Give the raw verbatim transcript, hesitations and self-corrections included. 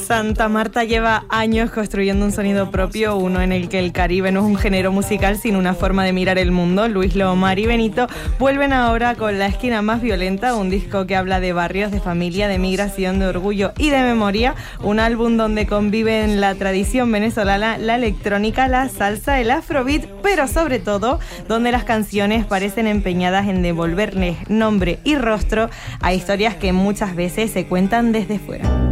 Santa Marta lleva años construyendo un sonido propio, uno en el que el Caribe no es un género musical, sino una forma de mirar el mundo. Luis Lomar y Benito vuelven ahora con La Esquina Más Violenta, un disco que habla de barrios, de familia, de migración, de orgullo y de memoria. Un álbum donde conviven la tradición venezolana, la electrónica, la salsa, el afrobeat, pero sobre todo donde las canciones parecen empeñadas en devolverles nombre y rostro a historias que muchas veces se cuentan desde fuera.